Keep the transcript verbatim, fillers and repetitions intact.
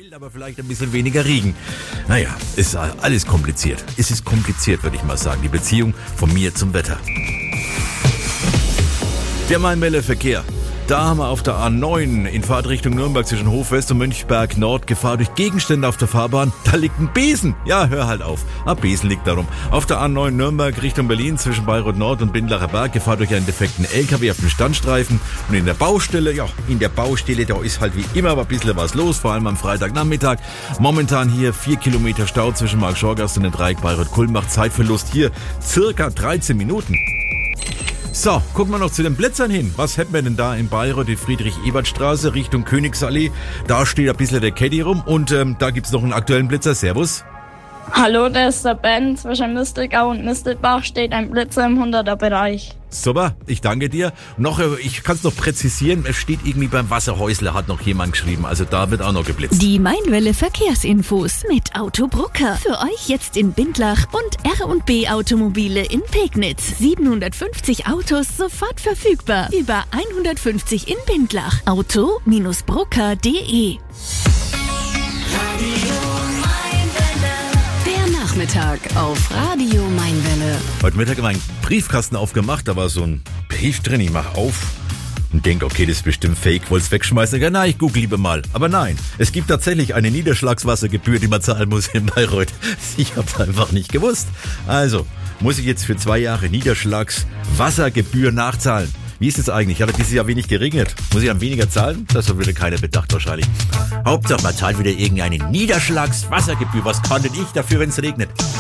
Wild, aber vielleicht ein bisschen weniger Regen. Naja, ist alles kompliziert. Es ist kompliziert, würde ich mal sagen, die Beziehung von mir zum Wetter. Der Main-Welle-Verkehr. Da haben wir auf der A neun in Fahrtrichtung Nürnberg zwischen Hofwest und Mönchberg Nord Gefahr durch Gegenstände auf der Fahrbahn. Da liegt ein Besen. Ja, hör halt auf. Ein Besen liegt darum. Auf der A neun Nürnberg Richtung Berlin zwischen Bayreuth Nord und Bindlacher Berg Gefahr durch einen defekten L K W auf dem Standstreifen. Und in der Baustelle, ja, in der Baustelle, da ist halt wie immer ein bisschen was los, vor allem am Freitagnachmittag. Momentan hier vier Kilometer Stau zwischen Markt-Schorgast und dem Dreieck Bayreuth-Kulmbach. Zeitverlust hier circa dreizehn Minuten. So, gucken wir noch zu den Blitzern hin. Was hätten wir denn da in Bayreuth, die Friedrich-Ebert-Straße Richtung Königsallee? Da steht ein bisschen der Caddy rum und ähm, da gibt's noch einen aktuellen Blitzer. Servus. Hallo, da ist der Ben. Zwischen Mistelgau und Mistelbach steht ein Blitzer im hunderter Bereich. Super, ich danke dir. Noch, ich kann es noch präzisieren, es steht irgendwie beim Wasserhäusler, hat noch jemand geschrieben. Also da wird auch noch geblitzt. Die Main-Welle Verkehrsinfos mit Autobrucker. Für euch jetzt in Bindlach und R und B Automobile in Pegnitz. siebenhundertfünfzig Autos sofort verfügbar. Über hundertfünfzig in Bindlach. Auto Brucker punkt de. Nachmittag auf Radio Main-Welle. Heute Mittag habe ich meinen Briefkasten aufgemacht, da war so ein Brief drin, ich mache auf und denke, okay, das ist bestimmt fake, wollte es wegschmeißen. Ja, nein, ich google lieber mal. Aber nein, es gibt tatsächlich eine Niederschlagswassergebühr, die man zahlen muss in Bayreuth. Ich habe es einfach nicht gewusst. Also, muss ich jetzt für zwei Jahre Niederschlagswassergebühr nachzahlen? Wie ist es eigentlich? Hat er dieses Jahr wenig geregnet? Muss ich dann weniger zahlen? Das hat wieder keiner bedacht wahrscheinlich. Hauptsache, man zahlt wieder irgendeine Niederschlagswassergebühr. Was kann denn ich dafür, wenn es regnet?